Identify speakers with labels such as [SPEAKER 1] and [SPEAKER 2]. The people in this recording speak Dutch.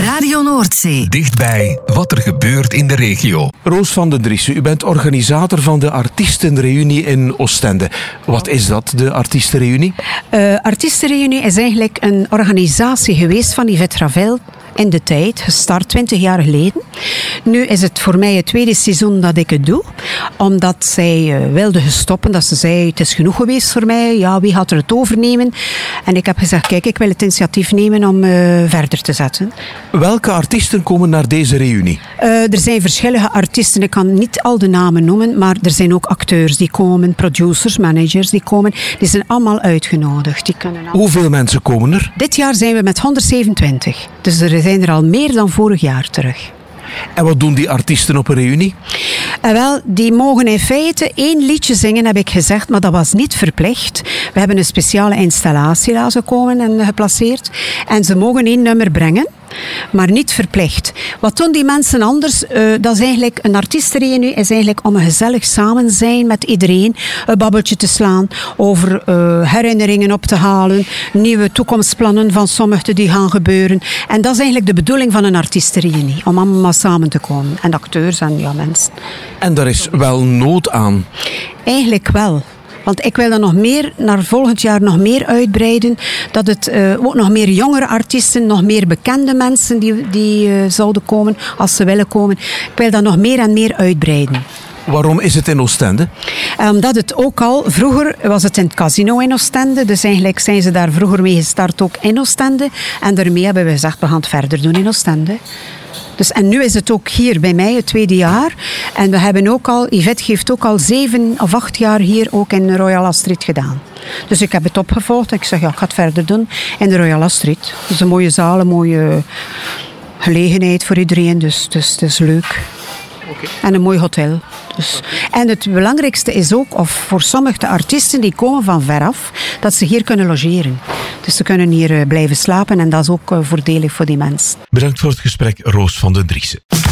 [SPEAKER 1] Radio Noordzee.
[SPEAKER 2] Dichtbij wat er gebeurt in de regio.
[SPEAKER 3] Roos van den Driessen, u bent organisator van de Artiestenreunie in Oostende. Wat is dat, de Artiestenreunie?
[SPEAKER 4] Artiestenreunie is eigenlijk een organisatie geweest van Yvette Ravel in de tijd, gestart 20 jaar geleden. Nu is het voor mij het tweede seizoen dat ik het doe, omdat zij wilde stoppen, dat ze zei, het is genoeg geweest voor mij, ja, wie gaat er het overnemen? En ik heb gezegd, kijk, ik wil het initiatief nemen om verder te zetten.
[SPEAKER 3] Welke artiesten komen naar deze reunie?
[SPEAKER 4] Er zijn verschillende artiesten, ik kan niet al de namen noemen, maar er zijn ook acteurs die komen, producers, managers die komen, die zijn allemaal uitgenodigd. Die kunnen allemaal...
[SPEAKER 3] Hoeveel mensen komen er?
[SPEAKER 4] Dit jaar zijn we met 127, dus er zijn er al meer dan vorig jaar terug.
[SPEAKER 3] En wat doen die artiesten op een reunie?
[SPEAKER 4] Wel, die mogen in feite 1 liedje zingen, heb ik gezegd, maar dat was niet verplicht. We hebben een speciale installatie laten komen en geplaceerd. En ze mogen 1 nummer brengen, maar niet verplicht. Wat doen die mensen anders? Dat is eigenlijk, een artiestenreunie is eigenlijk om een gezellig samen zijn met iedereen. Een babbeltje te slaan, over herinneringen op te halen, nieuwe toekomstplannen van sommigen die gaan gebeuren. En dat is eigenlijk de bedoeling van een artiestenreunie, om allemaal samen te komen. En acteurs en ja, mensen.
[SPEAKER 3] En daar is wel nood aan.
[SPEAKER 4] Eigenlijk wel. Want ik wil dat nog meer, naar volgend jaar nog meer uitbreiden. Dat het ook nog meer jongere artiesten, nog meer bekende mensen die zouden komen, als ze willen komen. Ik wil dat nog meer en meer uitbreiden.
[SPEAKER 3] Waarom is het in Oostende?
[SPEAKER 4] Omdat het ook al, vroeger was het in het casino in Oostende. Dus eigenlijk zijn ze daar vroeger mee gestart ook in Oostende. En daarmee hebben we gezegd, we gaan het verder doen in Oostende. Dus, en nu is het ook hier bij mij, het 2e jaar. En we hebben ook al, Yvette heeft ook al 7 of 8 jaar hier ook in Royal Astrid gedaan. Dus ik heb het opgevolgd. Ik zeg, ja, ik ga het verder doen in de Royal Astrid. Het is een mooie zaal, een mooie gelegenheid voor iedereen. Dus het is leuk. Okay. En een mooi hotel. Dus. Okay. En het belangrijkste is ook, of voor sommige artiesten die komen van veraf, dat ze hier kunnen logeren. Dus ze kunnen hier blijven slapen en dat is ook voordelig voor die mensen.
[SPEAKER 2] Bedankt voor het gesprek, Roos van den Driessen.